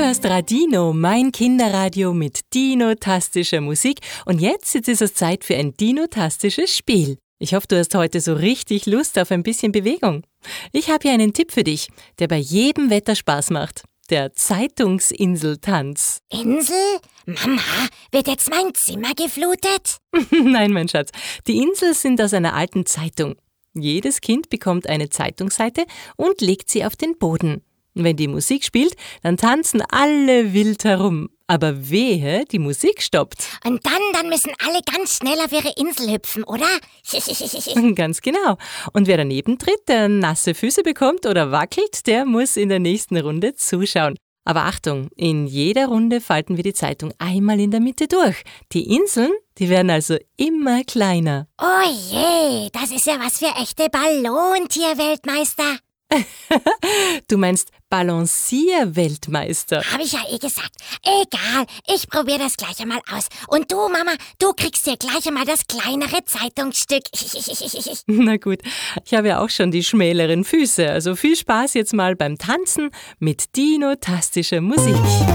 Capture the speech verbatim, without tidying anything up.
hörst Radino, mein Kinderradio mit dinotastischer Musik. Und jetzt, jetzt ist es Zeit für ein dinotastisches Spiel. Ich hoffe, du hast heute so richtig Lust auf ein bisschen Bewegung. Ich habe hier einen Tipp für dich, der bei jedem Wetter Spaß macht. Der Zeitungsinseltanz. Insel? Mama, wird jetzt mein Zimmer geflutet? Nein, mein Schatz. Die Insel sind aus einer alten Zeitung. Jedes Kind bekommt eine Zeitungsseite und legt sie auf den Boden. Wenn die Musik spielt, dann tanzen alle wild herum. Aber wehe, die Musik stoppt. Und dann, dann müssen alle ganz schnell auf ihre Insel hüpfen, oder? Ganz genau. Und wer daneben tritt, der nasse Füße bekommt oder wackelt, der muss in der nächsten Runde zuschauen. Aber Achtung, in jeder Runde falten wir die Zeitung einmal in der Mitte durch. Die Inseln, die werden also immer kleiner. Oh je, das ist ja was für echte Ballontierweltmeister. Du meinst Balancier-Weltmeister. Habe ich ja eh gesagt. Egal, ich probiere das gleich einmal aus. Und du, Mama, du kriegst dir gleich einmal das kleinere Zeitungsstück. Na gut, ich habe ja auch schon die schmäleren Füße. Also viel Spaß jetzt mal beim Tanzen mit dinotastischer Musik.